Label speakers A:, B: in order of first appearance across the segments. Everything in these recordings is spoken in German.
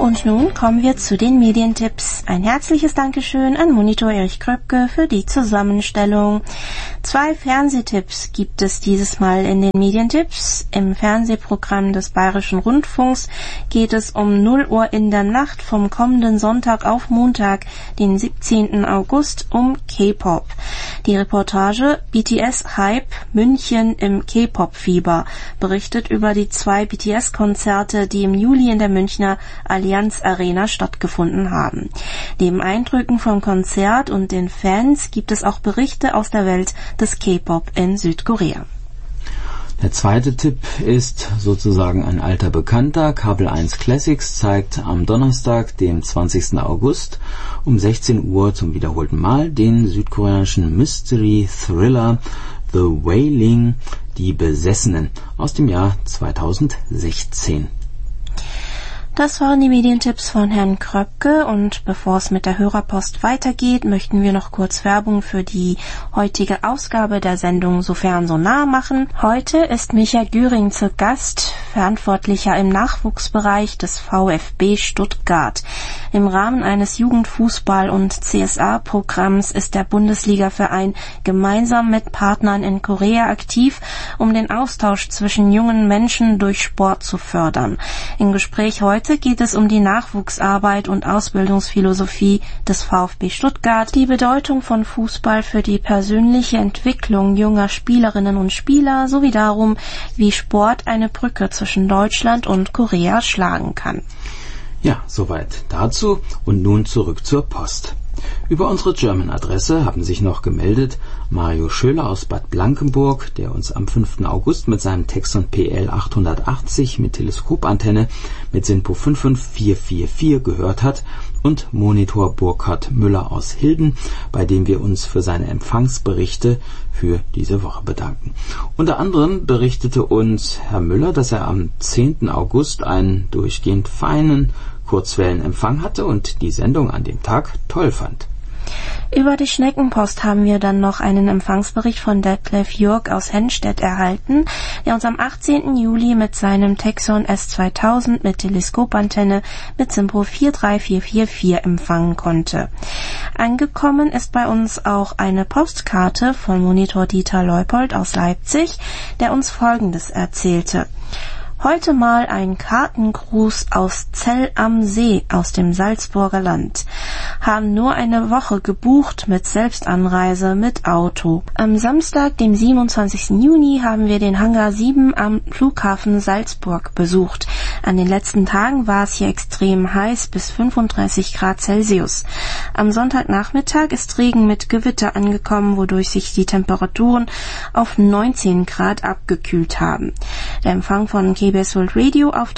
A: Und nun kommen wir zu den Medientipps. Ein herzliches Dankeschön an Monitor Erich Kröpke für die Zusammenstellung. 2 Fernsehtipps gibt es dieses Mal in den Medientipps. Im Fernsehprogramm des Bayerischen Rundfunks geht es um 0 Uhr in der Nacht vom kommenden Sonntag auf Montag, den 17. August, um K-Pop. Die Reportage BTS-Hype München im K-Pop-Fieber berichtet über die 2 BTS-Konzerte, die im Juli in der Münchner Allianz Arena stattgefunden haben. Neben Eindrücken vom Konzert und den Fans gibt es auch Berichte aus der Welt des K-Pop in Südkorea.
B: Der zweite Tipp ist sozusagen ein alter Bekannter. Kabel 1 Classics zeigt am Donnerstag, dem 20. August um 16 Uhr zum wiederholten Mal den südkoreanischen Mystery Thriller The Wailing, die Besessenen, aus dem Jahr 2016.
A: Das waren die Medientipps von Herrn Kröpke, und bevor es mit der Hörerpost weitergeht, möchten wir noch kurz Werbung für die heutige Ausgabe der Sendung Sofern so nah machen. Heute ist Micha Güring zu Gast, Verantwortlicher im Nachwuchsbereich des VfB Stuttgart. Im Rahmen eines Jugendfußball- und CSA-Programms ist der Bundesligaverein gemeinsam mit Partnern in Korea aktiv, um den Austausch zwischen jungen Menschen durch Sport zu fördern. Im Gespräch heute geht es um die Nachwuchsarbeit und Ausbildungsphilosophie des VfB Stuttgart, die Bedeutung von Fußball für die persönliche Entwicklung junger Spielerinnen und Spieler sowie darum, wie Sport eine Brücke zwischen Deutschland und Korea schlagen kann.
B: Ja, soweit dazu, und nun zurück zur Post. Über unsere German-Adresse haben sich noch gemeldet Mario Schöler aus Bad Blankenburg, der uns am 5. August mit seinem Texon PL 880 mit Teleskopantenne mit SINPO 55444 gehört hat, und Monitor Burkhard Müller aus Hilden, bei dem wir uns für seine Empfangsberichte für diese Woche bedanken. Unter anderem berichtete uns Herr Müller, dass er am 10. August einen durchgehend feinen Kurzwellenempfang hatte und die Sendung an dem Tag toll fand.
A: Über die Schneckenpost haben wir dann noch einen Empfangsbericht von Detlef Jörg aus Hennstedt erhalten, der uns am 18. Juli mit seinem Texon S2000 mit Teleskopantenne mit SINPO 43444 empfangen konnte. Angekommen ist bei uns auch eine Postkarte von Monitor Dieter Leupold aus Leipzig, der uns Folgendes erzählte. Heute mal ein Kartengruß aus Zell am See aus dem Salzburger Land. Haben nur eine Woche gebucht mit Selbstanreise mit Auto. Am Samstag, dem 27. Juni, haben wir den Hangar 7 am Flughafen Salzburg besucht. An den letzten Tagen war es hier extrem heiß, bis 35 Grad Celsius. Am Sonntagnachmittag ist Regen mit Gewitter angekommen, wodurch sich die Temperaturen auf 19 Grad abgekühlt haben. Der Empfang von KBS World Radio auf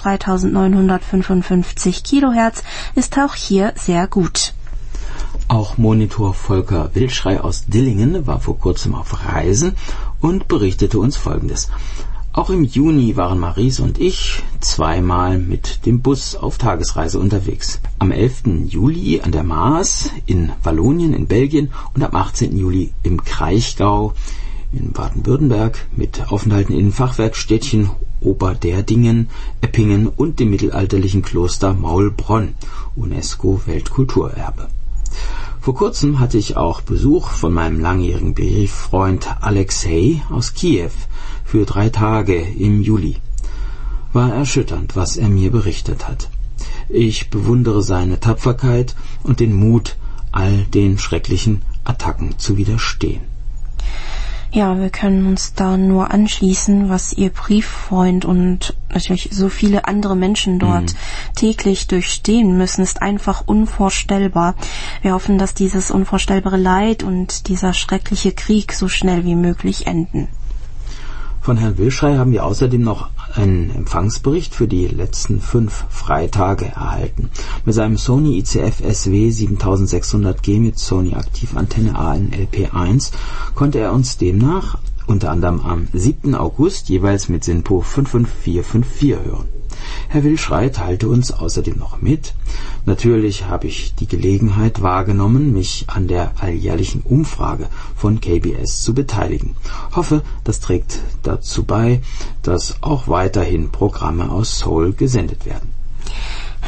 A: 3955 Kilohertz ist auch hier sehr gut.
B: Auch Monitor Volker Wildschrei aus Dillingen war vor kurzem auf Reisen und berichtete uns Folgendes. Auch im Juni waren Maries und ich 2-mal mit dem Bus auf Tagesreise unterwegs. Am 11. Juli an der Maas in Wallonien in Belgien und am 18. Juli im Kraichgau in Baden-Württemberg mit Aufenthalten in Fachwerkstädtchen Oberderdingen, Eppingen und dem mittelalterlichen Kloster Maulbronn, UNESCO-Weltkulturerbe. Vor kurzem hatte ich auch Besuch von meinem langjährigen Brieffreund Alexei aus Kiew für 3 Tage im Juli. War erschütternd, was er mir berichtet hat. Ich bewundere seine Tapferkeit und den Mut, all den schrecklichen Attacken zu widerstehen.
A: Ja, wir können uns da nur anschließen, was Ihr Brieffreund und natürlich so viele andere Menschen dort täglich durchstehen müssen, ist einfach unvorstellbar. Wir hoffen, dass dieses unvorstellbare Leid und dieser schreckliche Krieg so schnell wie möglich enden.
B: Von Herrn Wilschrei haben wir außerdem noch einen Empfangsbericht für die letzten 5 Freitage erhalten. Mit seinem Sony ICF SW 7600G mit Sony Aktivantenne ANLP1 konnte er uns demnach unter anderem am 7. August jeweils mit SINPO 55454 hören. Herr Wilschrei teilte uns außerdem noch mit: Natürlich habe ich die Gelegenheit wahrgenommen, mich an der alljährlichen Umfrage von KBS zu beteiligen. Hoffe, das trägt dazu bei, dass auch weiterhin Programme aus Seoul gesendet werden.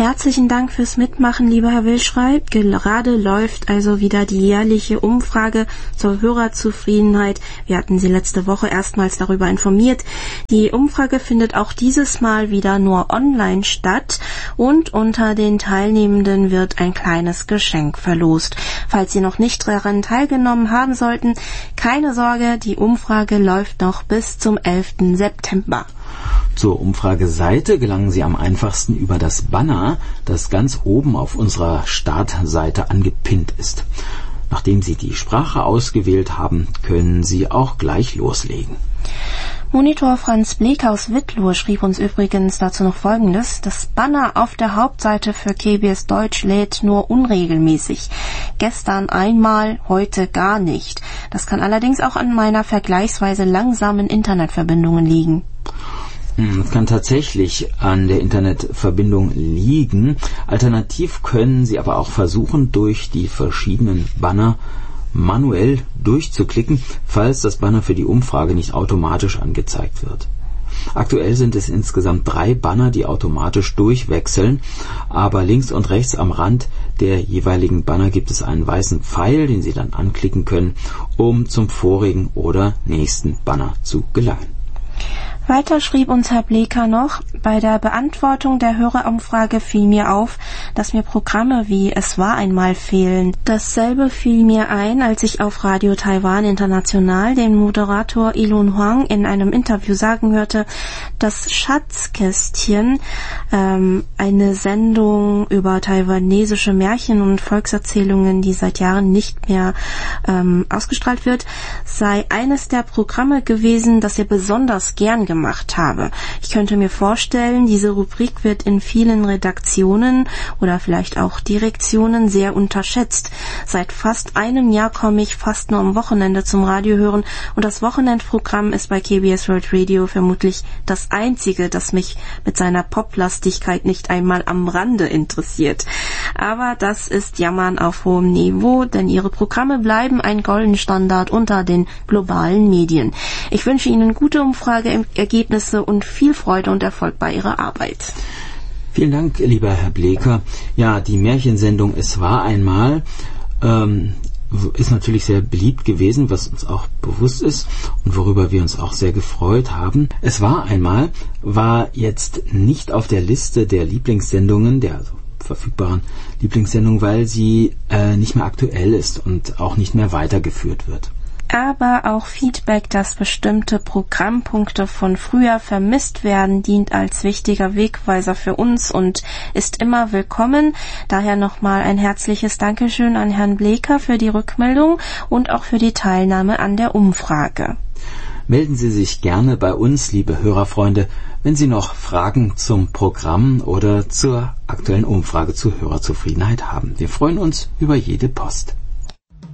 A: Herzlichen Dank fürs Mitmachen, lieber Herr Wilschrei. Gerade läuft also wieder die jährliche Umfrage zur Hörerzufriedenheit. Wir hatten Sie letzte Woche erstmals darüber informiert. Die Umfrage findet auch dieses Mal wieder nur online statt und unter den Teilnehmenden wird ein kleines Geschenk verlost. Falls Sie noch nicht daran teilgenommen haben sollten, keine Sorge, die Umfrage läuft noch bis zum 11. September.
B: Zur Umfrageseite gelangen Sie am einfachsten über das Banner, das ganz oben auf unserer Startseite angepinnt ist. Nachdem Sie die Sprache ausgewählt haben, können Sie auch gleich loslegen.
A: Monitor Franz Bleker aus Wittloh schrieb uns übrigens dazu noch Folgendes: Das Banner auf der Hauptseite für KBS Deutsch lädt nur unregelmäßig. Gestern einmal, heute gar nicht. Das kann allerdings auch an meiner vergleichsweise langsamen Internetverbindung liegen.
B: Das kann tatsächlich an der Internetverbindung liegen. Alternativ können Sie aber auch versuchen, durch die verschiedenen Banner manuell durchzuklicken, falls das Banner für die Umfrage nicht automatisch angezeigt wird. Aktuell sind es insgesamt 3 Banner, die automatisch durchwechseln, aber links und rechts am Rand der jeweiligen Banner gibt es einen weißen Pfeil, den Sie dann anklicken können, um zum vorigen oder nächsten Banner zu gelangen.
A: Weiter schrieb uns Herr Bleker noch: Bei der Beantwortung der Hörerumfrage fiel mir auf, dass mir Programme wie Es war einmal fehlen. Dasselbe fiel mir ein, als ich auf Radio Taiwan International den Moderator Ilon Huang in einem Interview sagen hörte, dass Schatzkästchen, eine Sendung über taiwanesische Märchen und Volkserzählungen, die seit Jahren nicht mehr ausgestrahlt wird, sei eines der Programme gewesen, das er besonders gern gemacht habe. Ich könnte mir vorstellen, diese Rubrik wird in vielen Redaktionen oder vielleicht auch Direktionen sehr unterschätzt. Seit fast einem Jahr komme ich fast nur am Wochenende zum Radio hören und das Wochenendprogramm ist bei KBS World Radio vermutlich das einzige, das mich mit seiner Poplastigkeit nicht einmal am Rande interessiert. Aber das ist Jammern auf hohem Niveau, denn ihre Programme bleiben ein Goldenstandard unter den globalen Medien. Ich wünsche Ihnen gute Umfrageergebnisse und viel Freude und Erfolg bei Ihrer Arbeit.
B: Vielen Dank, lieber Herr Bleker. Ja, die Märchensendung Es war einmal ist natürlich sehr beliebt gewesen, was uns auch bewusst ist und worüber wir uns auch sehr gefreut haben. Es war einmal war jetzt nicht auf der Liste der Lieblingssendungen, der verfügbaren Lieblingssendung, weil sie nicht mehr aktuell ist und auch nicht mehr weitergeführt wird.
A: Aber auch Feedback, dass bestimmte Programmpunkte von früher vermisst werden, dient als wichtiger Wegweiser für uns und ist immer willkommen. Daher nochmal ein herzliches Dankeschön an Herrn Bleker für die Rückmeldung und auch für die Teilnahme an der Umfrage.
B: Melden Sie sich gerne bei uns, liebe Hörerfreunde, wenn Sie noch Fragen zum Programm oder zur aktuellen Umfrage zur Hörerzufriedenheit haben. Wir freuen uns über jede Post.